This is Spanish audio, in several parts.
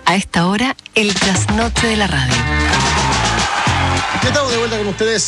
A esta hora, el trasnoche de la radio. Ya estamos de vuelta con ustedes,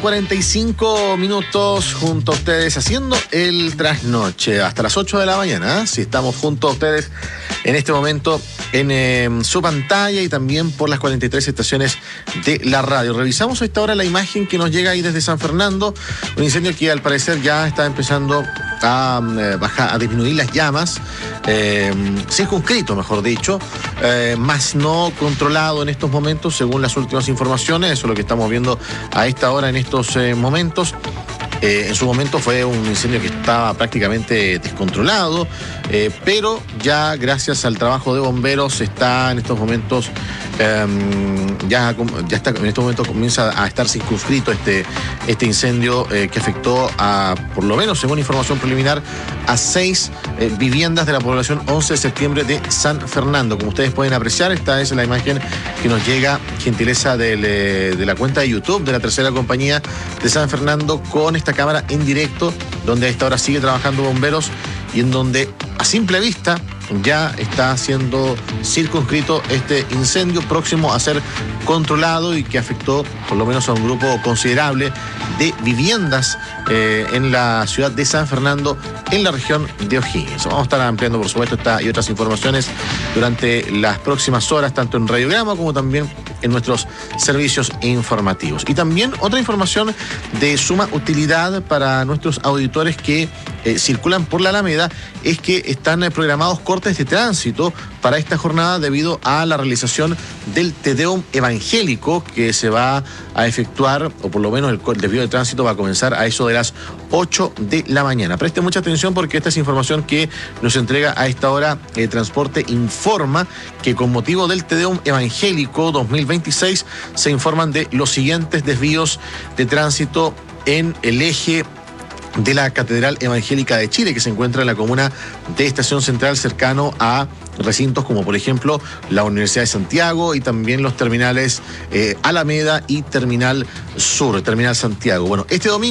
6:45 junto a ustedes, haciendo el trasnoche hasta las 8 de la mañana. Si estamos junto a ustedes en este momento en su pantalla y también por las 43 estaciones de la radio. Revisamos a esta hora la imagen que nos llega ahí desde San Fernando, un incendio que al parecer ya está empezando a bajar, a disminuir las llamas, circunscrito, mejor dicho, más no controlado en estos momentos, según las últimas informaciones. Eso es lo que estamos viendo a esta hora, en estos momentos. En su momento fue un incendio que estaba prácticamente descontrolado, pero ya gracias al trabajo de bomberos está en estos momentos, ya está, en estos momentos comienza a estar circunscrito este incendio que afectó a, por lo menos según información preliminar, a 6 viviendas de la población 11 de septiembre de San Fernando. Como ustedes pueden apreciar, esta es la imagen que nos llega, gentileza de la cuenta de YouTube de la tercera compañía de San Fernando, con esta cámara en directo, donde a esta hora sigue trabajando bomberos y en donde a simple vista ya está siendo circunscrito este incendio, próximo a ser controlado, y que afectó por lo menos a un grupo considerable de viviendas en la ciudad de San Fernando, en la región de O'Higgins. Vamos a estar ampliando, por supuesto, esta y otras informaciones durante las próximas horas, tanto en Radiograma como también en nuestros servicios informativos. Y también otra información de suma utilidad para nuestros auditores que circulan por la Alameda es que están programados cortes de tránsito para esta jornada debido a la realización del Te Deum evangélico que se va a efectuar, o por lo menos el desvío de tránsito va a comenzar a eso de las 8 de la mañana. Preste mucha atención porque esta es información que nos entrega a esta hora Transporte Informa, que con motivo del Te Deum evangélico 2026 se informan de los siguientes desvíos de tránsito en el eje de la Catedral Evangélica de Chile, que se encuentra en la comuna de Estación Central, cercano a recintos como por ejemplo la Universidad de Santiago y también los terminales Alameda y Terminal Sur, Terminal Santiago. Bueno,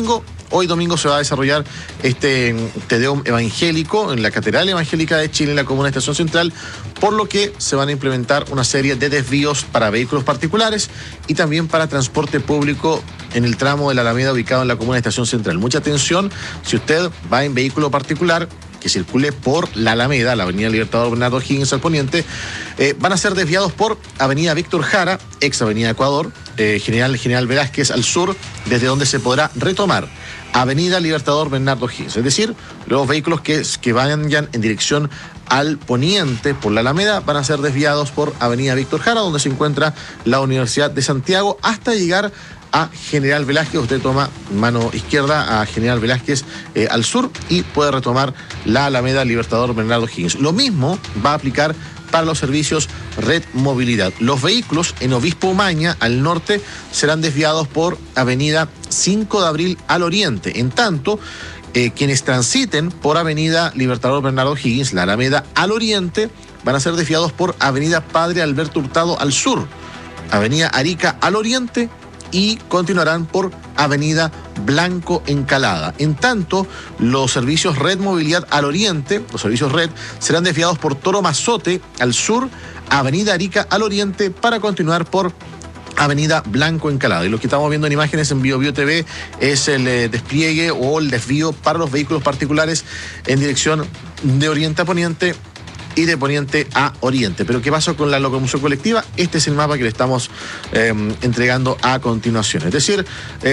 hoy domingo se va a desarrollar este Te Deum evangélico en la Catedral Evangélica de Chile, en la comuna de Estación Central, por lo que se van a implementar una serie de desvíos para vehículos particulares y también para transporte público en el tramo de la Alameda ubicado en la comuna de Estación Central. Mucha atención, si usted va en vehículo particular que circule por la Alameda, la avenida Libertador Bernardo O'Higgins al poniente, van a ser desviados por avenida Víctor Jara, ex avenida Ecuador, General Velázquez al sur, desde donde se podrá retomar avenida Libertador Bernardo O'Higgins. Es decir, los vehículos que vayan en dirección al poniente por la Alameda van a ser desviados por avenida Víctor Jara, donde se encuentra la Universidad de Santiago, hasta llegar a General Velázquez. Usted toma mano izquierda a General Velázquez al sur y puede retomar la Alameda Libertador Bernardo O'Higgins. Lo mismo va a aplicar para los servicios Red Movilidad. Los vehículos en Obispo Umaña al norte serán desviados por avenida 5 de Abril al oriente. En tanto, quienes transiten por avenida Libertador Bernardo O'Higgins, la Alameda al oriente, van a ser desviados por avenida Padre Alberto Hurtado al sur, avenida Arica al oriente, y continuarán por avenida Blanco Encalada. En tanto, los servicios Red Movilidad al oriente, los servicios Red, serán desviados por Toro Mazote al sur, avenida Arica al oriente, para continuar por avenida Blanco Encalada. Y lo que estamos viendo en imágenes en BioBio TV es el despliegue o el desvío para los vehículos particulares en dirección de oriente a poniente y de poniente a oriente. Pero ¿qué pasó con la locomoción colectiva? Este es el mapa que le estamos entregando a continuación. Es decir,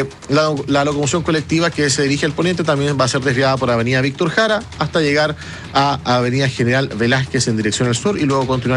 la locomoción colectiva que se dirige al poniente también va a ser desviada por avenida Víctor Jara hasta llegar a avenida General Velázquez en dirección al sur y luego continuar